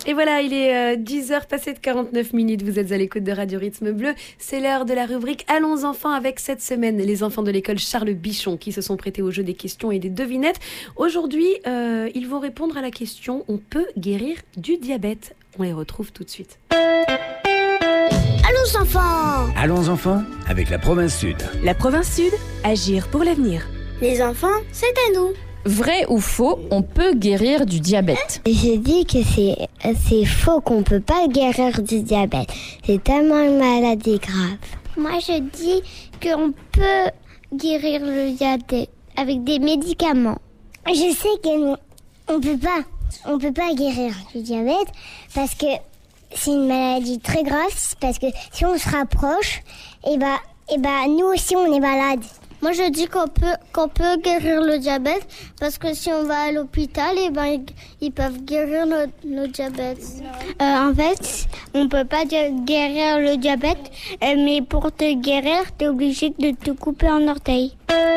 Et voilà, il est 10h passé de 49 minutes. Vous êtes à l'écoute de Radio Rythme Bleu. C'est l'heure de la rubrique Allons enfants avec cette semaine les enfants de l'école Charles Bichon qui se sont prêtés au jeu des questions et des devinettes. Aujourd'hui, ils vont répondre à la question « On peut guérir du diabète ?» On les retrouve tout de suite. Allons enfants! Allons enfants avec la province Sud. La province Sud, agir pour l'avenir. Les enfants, c'est à nous. Vrai ou faux, on peut guérir du diabète? Je dis que c'est faux, qu'on peut pas guérir du diabète. C'est tellement une maladie grave. Moi, je dis qu'on peut guérir le diabète avec des médicaments. Je sais qu'on peut pas guérir du diabète parce que c'est une maladie très grave. Parce que si on se rapproche, et nous aussi on est malade. Moi, je dis qu'on peut guérir le diabète parce que si on va à l'hôpital, ils peuvent guérir le diabète. En fait, on peut pas guérir le diabète, mais pour te guérir, t'es obligé de te couper un orteil.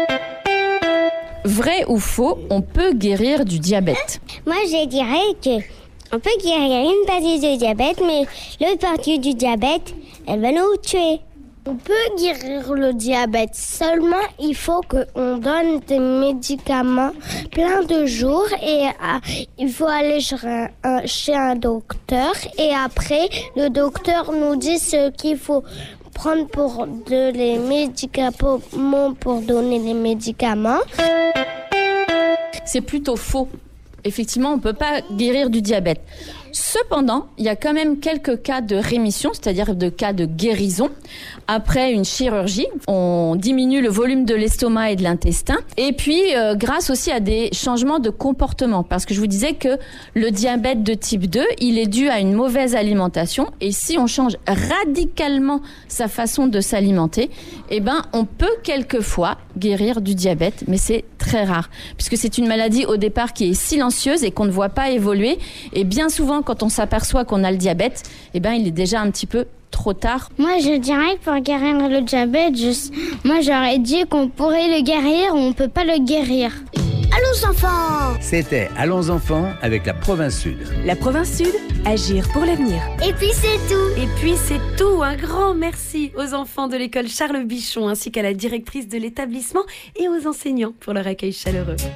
Vrai ou faux, on peut guérir du diabète? Moi, je dirais que on peut guérir une partie du diabète, mais l'autre partie du diabète, elle va nous tuer. On peut guérir le diabète, seulement il faut qu'on donne des médicaments plein de jours et il faut aller chez un docteur et après le docteur nous dit ce qu'il faut prendre pour les médicaments pour donner les médicaments. C'est plutôt faux. Effectivement, on ne peut pas guérir du diabète. Cependant, il y a quand même quelques cas de rémission, c'est-à-dire de cas de guérison. Après une chirurgie, on diminue le volume de l'estomac et de l'intestin. Et puis, grâce aussi à des changements de comportement. Parce que je vous disais que le diabète de type 2, il est dû à une mauvaise alimentation. Et si on change radicalement sa façon de s'alimenter, on peut quelquefois guérir du diabète. Mais c'est très rare. Puisque c'est une maladie au départ qui est silencieuse et qu'on ne voit pas évoluer. Et bien souvent, quand on s'aperçoit qu'on a le diabète, il est déjà un petit peu trop tard. Moi, je dirais que pour guérir le diabète, moi j'aurais dit qu'on pourrait le guérir ou on peut pas le guérir. Allons enfants! C'était Allons enfants avec la province Sud. La province Sud, agir pour l'avenir. Et puis c'est tout! Et puis c'est tout. Un grand merci aux enfants de l'école Charles Bichon ainsi qu'à la directrice de l'établissement et aux enseignants pour leur accueil chaleureux.